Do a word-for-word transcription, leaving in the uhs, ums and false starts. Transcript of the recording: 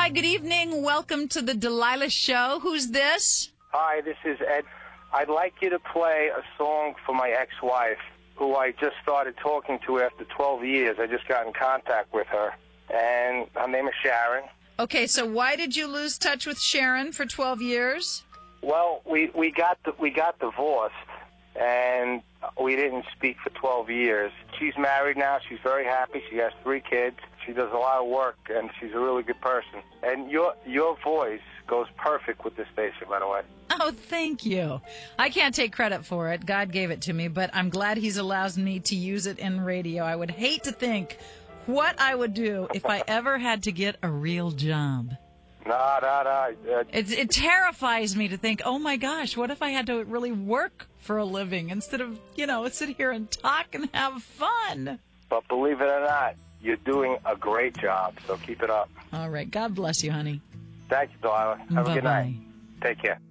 Hi, good evening. Welcome to the Delilah Show. Who's this? Hi, this is Ed. I'd like you to play a song for my ex-wife, who I just started talking to after twelve years. I just got in contact with her, and her name is Sharon. Okay, so why did you lose touch with Sharon for twelve years? Well, we, we got the, we got divorced, and we didn't speak for twelve years. She's married now. She's very happy. She has three kids. She does a lot of work, and she's a really good person. And your your voice goes perfect with this station, by the way. Oh, thank you. I can't take credit for it. God gave it to me, but I'm glad He's allowed me to use it in radio. I would hate to think what I would do if I ever had to get a real job. No, no, no. Uh, it, it terrifies me to think, oh, my gosh, what if I had to really work for a living instead of, you know, sit here and talk and have fun? But believe it or not, you're doing a great job, so keep it up. All right. God bless you, honey. Thank you, Delilah. Have Bye-bye. a good night. Take care.